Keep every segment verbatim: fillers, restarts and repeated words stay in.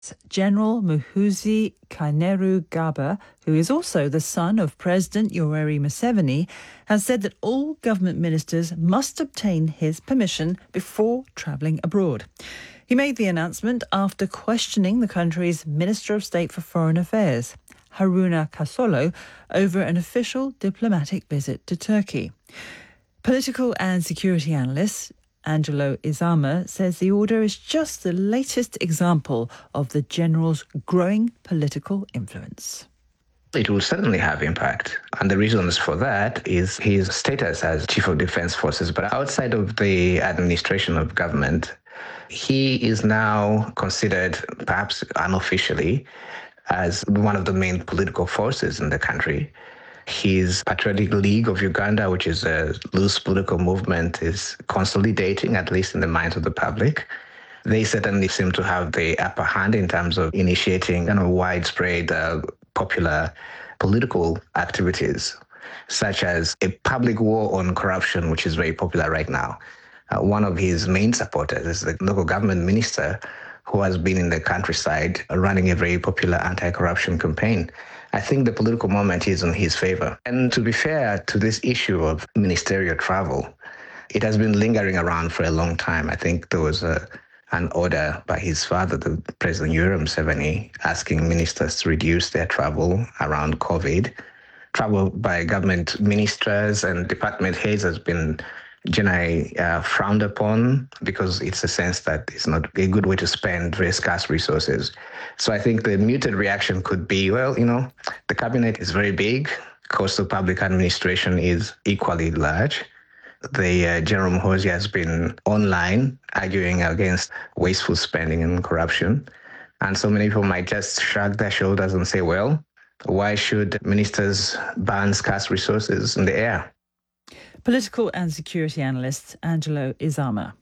General Muhoozi Kainerugaba, who is also the son of President Yoweri Museveni, has said that all government ministers must obtain his permission before travelling abroad. He made the announcement after questioning the country's Minister of State for Foreign Affairs, Haruna Kasolo, over an official diplomatic visit to Turkey. Political and security analyst Angelo Izama says the order is just the latest example of the general's growing political influence. It will certainly have impact. And the reasons for that is his status as Chief of Defense Forces. But outside of the administration of government, he is now considered, perhaps unofficially, as one of the main political forces in the country. His Patriotic League of Uganda, which is a loose political movement, is consolidating, at least in the minds of the public. They certainly seem to have the upper hand in terms of initiating kind of widespread uh, popular political activities, such as a public war on corruption, which is very popular right now. Uh, one of his main supporters is the local government minister, who has been in the countryside running a very popular anti-corruption campaign. I think the political moment is in his favor. And to be fair to this issue of ministerial travel, it has been lingering around for a long time. I think there was a, an order by his father, the President Yoweri Museveni, asking ministers to reduce their travel around COVID. Travel by government ministers and department heads has been generally uh, frowned upon because it's a sense that it's not a good way to spend very scarce resources. So I think the muted reaction could be, well, you know, the cabinet is very big. Cost of public administration is equally large. The uh, General Muhoozi has been online arguing against wasteful spending and corruption. And so many people might just shrug their shoulders and say, well, why should ministers burn scarce resources in the air? Political and security analyst Angelo Izama.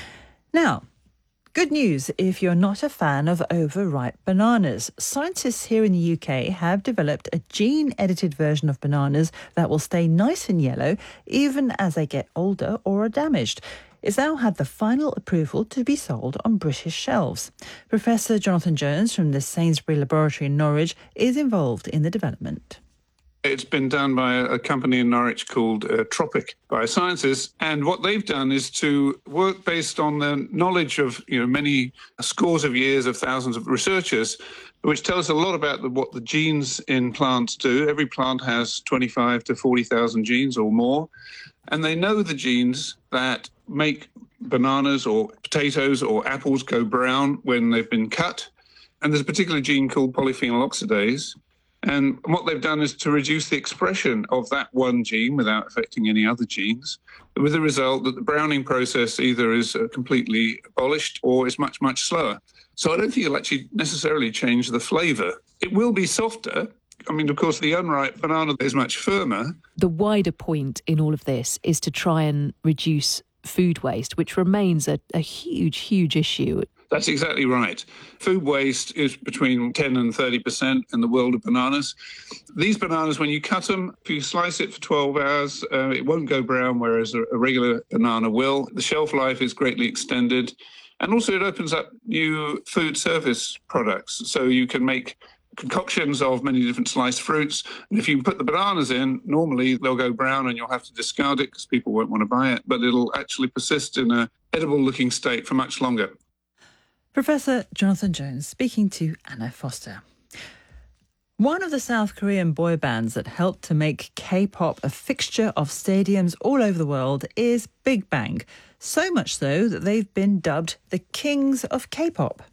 Now, good news if you're not a fan of overripe bananas. Scientists here in the U K have developed a gene-edited version of bananas that will stay nice and yellow even as they get older or are damaged. It's now had the final approval to be sold on British shelves. Professor Jonathan Jones from the Sainsbury Laboratory in Norwich is involved in the development. It's been done by a company in Norwich called uh, Tropic Biosciences, and what they've done is to work based on the knowledge of you know many scores of years of thousands of researchers, which tell us a lot about the, what the genes in plants do. Every plant has twenty-five to forty thousand genes or more, and they know the genes that make bananas or potatoes or apples go brown when they've been cut. And there's a particular gene called polyphenol oxidase. And what they've done is to reduce the expression of that one gene without affecting any other genes, with the result that the browning process either is uh, completely abolished or is much, much slower. So I don't think it'll actually necessarily change the flavour. It will be softer. I mean, of course, the unripe banana is much firmer. The wider point in all of this is to try and reduce food waste, which remains a, a huge, huge issue. That's exactly right. Food waste is between ten and thirty percent in the world of bananas. These bananas, when you cut them, if you slice it for twelve hours, uh, it won't go brown, whereas a, a regular banana will. The shelf life is greatly extended. And also it opens up new food service products. So you can make concoctions of many different sliced fruits. And if you put the bananas in, normally they'll go brown and you'll have to discard it because people won't want to buy it. But it'll actually persist in an edible-looking state for much longer. Professor Jonathan Jones speaking to Anna Foster. One of the South Korean boy bands that helped to make K-pop a fixture of stadiums all over the world is Big Bang. So much so that they've been dubbed the kings of K-pop.